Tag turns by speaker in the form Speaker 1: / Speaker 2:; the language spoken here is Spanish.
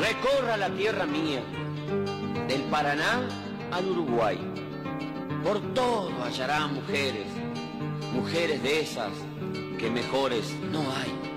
Speaker 1: Recorra la tierra mía, del Paraná al Uruguay. Por todo hallará mujeres, mujeres de esas que mejores no hay.